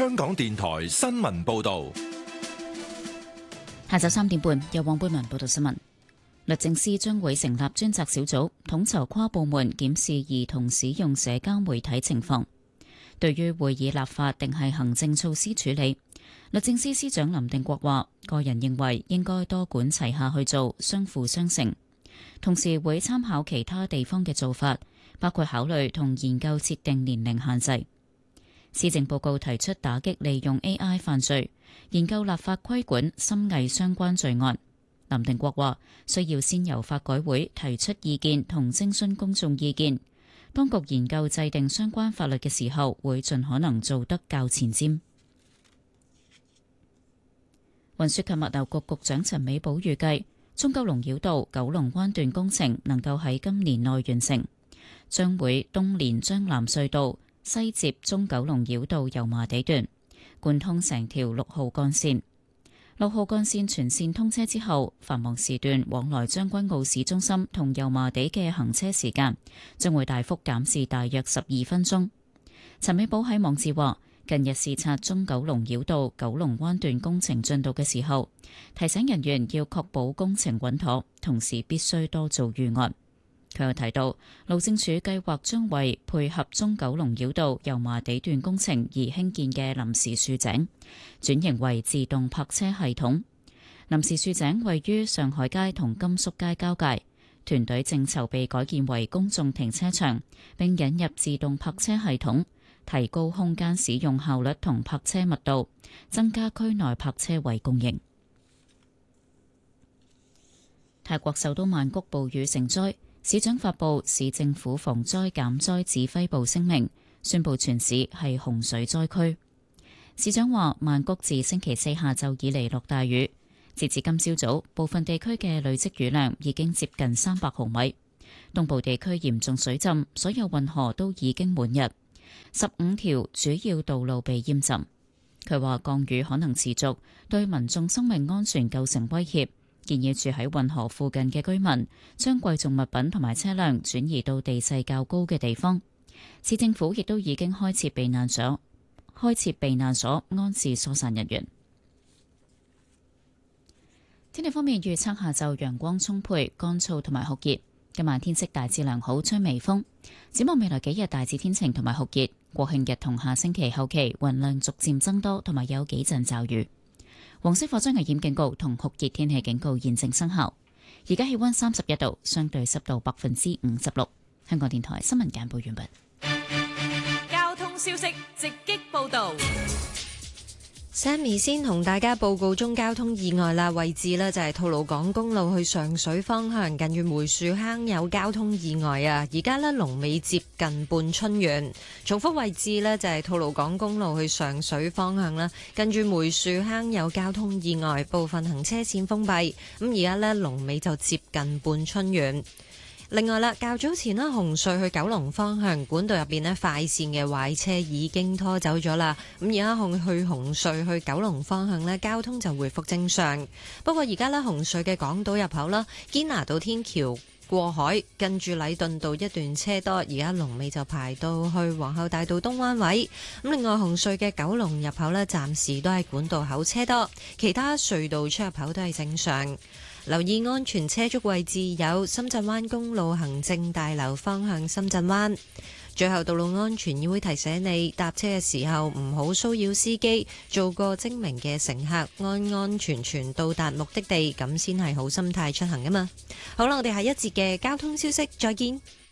香港電台新聞報道。 下晝3點半，由黃貝文報道新聞。律政司將會成立專責小組，統籌跨部門檢視兒童使用社交媒體情況。對於會以立法定係行政措施處理，律政司司長林定國話：個人認為應該多管齊下去做，相輔相成。同時會參考其他地方嘅做法，包括考慮同研究設定年齡限制。施政報告提出打擊利用 AI 犯罪，研究立法規管深偽相關罪案。林定國話：需要先由法改會提出意見同徵詢公眾意見。當局研究制定相關法律嘅時候，會盡可能做得較前瞻。運輸及物流局局長陳美寶預計，中九龍繞道九龍灣段工程能夠喺今年內完成，將會東連將藍隧道，西接中九龍繞道油麻地段，貫通成條6號幹線。6號幹線全線通車之後，繁忙時段往來將軍澳市中心同油麻地嘅行車時間將會大幅減至大約12分鐘。陳美寶喺網誌話：近日視察中九龍繞道九龍灣段工程進度嘅時候，提醒人員要確保工程穩妥，同時必須多做預案。佢又提到，路政署計劃將為配合中九龍繞道油麻地段工程而興建嘅臨時豎井轉型為自動泊車系統。臨時豎井位於上海街同甘肅街交界，團隊正籌備改建為公眾停車場，並引入自動泊車系統，提高空間使用效率同泊車密度，增加區內泊車位供應。泰國首都曼谷暴雨成災。市長發布市政府防災減災指揮部聲明，宣布全市係洪水災區。市長話：曼谷自星期四下晝以嚟落大雨，截至今朝早，部分地區嘅累積雨量已經接近300毫米。東部地區嚴重水浸，所有運河都已經滿溢，15條主要道路被淹浸。佢話降雨可能持續，對民眾生命安全構成威脅。建議住喺運河附近嘅居民將貴重物品同埋車輛轉移到地勢較高嘅地方。市政府亦都已經開設避難所安置疏散人員。天氣方面預測下晝陽光充沛、乾燥同埋酷熱，今晚天色大致良好，吹微風。展望未來幾日大致天晴同埋酷熱，國慶日同下星期後期雲量逐漸增多，同埋有幾陣驟雨。黃色火災危險警告同酷熱天氣警告現正生效。而家氣溫31度，相對濕度56%。香港電台新聞簡報完畢。 交通消息直擊報道。 Sammy 先同大家報告中交通意外啦，位置呢就係吐露港公路去上水方向，近住梅樹坑有交通意外啊！而家呢龍尾接近半春園。重複位置呢就係吐露港公路去上水方向啦，近住梅樹坑有交通意外，部分行車線封閉。咁而家呢龍尾就接近半春園。另外啦，較早前啦，紅隧去九龍方向管道入邊呢快線嘅壞車已經拖走咗啦。咁而家去紅隧去九龍方向呢，交通就回復正常。不過而家呢，紅隧嘅港島入口啦，堅拿道天橋過海，跟住禮頓道一段車多，而家龍尾就排到去皇后大道東灣位。咁另外紅隧嘅九龍入口呢，暫時都係管道口車多，其他隧道出入口都係正常。留意安全車速位置有深圳灣公路行政大樓方向深圳灣。最後，道路安全議會提醒你，搭車嘅時候唔好騷擾司機，做個精明嘅乘客，安安全全到達目的地，咁先係好心態出行㗎嘛。好啦，我哋下一節嘅交通消息再見。